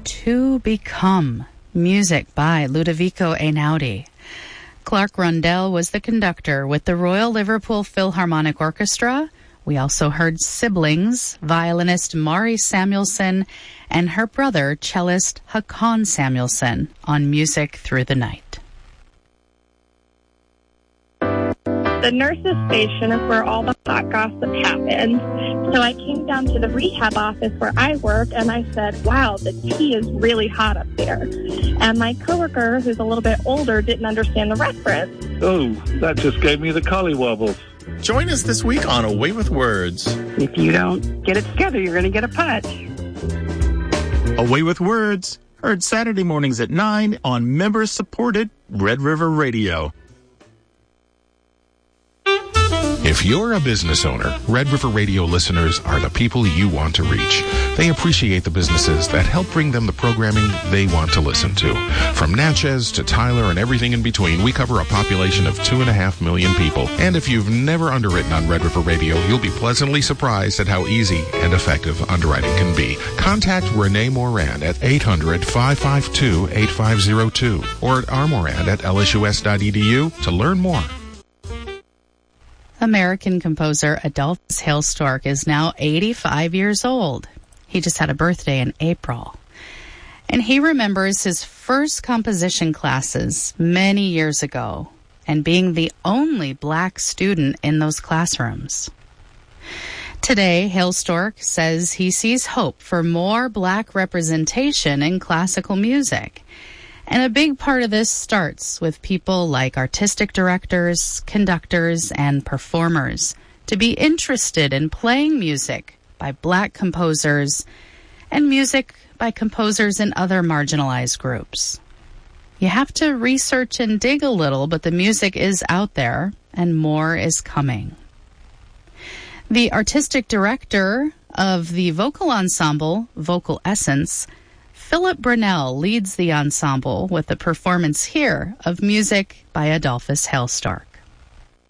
To Become, music by Ludovico Einaudi. Clark Rundell was the conductor with the Royal Liverpool Philharmonic Orchestra. We also heard siblings, violinist Mari Samuelson and her brother, cellist Haakon Samuelson, on Music Through the Night. The nurse's station is where all the hot gossip happens. So I came down to the rehab office where I work, and I said, wow, the tea is really hot up there. And my coworker, who's a little bit older, didn't understand the reference. Oh, that just gave me the collywobbles. Join us this week on A Way with Words. If you don't get it together, you're going to get a putt. A Way with Words, heard Saturday mornings at 9 on member-supported Red River Radio. If you're a business owner, Red River Radio listeners are the people you want to reach. They appreciate the businesses that help bring them the programming they want to listen to. From Natchez to Tyler and everything in between, we cover a population of 2.5 million people. And if you've never underwritten on Red River Radio, you'll be pleasantly surprised at how easy and effective underwriting can be. Contact Renee Moran at 800-552-8502 or at rmoran at lsus.edu to learn more. American composer Adolphus Hailstork is now 85 years old. He just had a birthday in April. And he remembers his first composition classes many years ago and being the only black student in those classrooms. Today, Hailstork says he sees hope for more black representation in classical music. And a big part of this starts with people like artistic directors, conductors, and performers to be interested in playing music by black composers and music by composers in other marginalized groups. You have to research and dig a little, but the music is out there and more is coming. The artistic director of the vocal ensemble, Vocal Essence, Philip Brunel, leads the ensemble with a performance here of music by Adolphus Hailstork.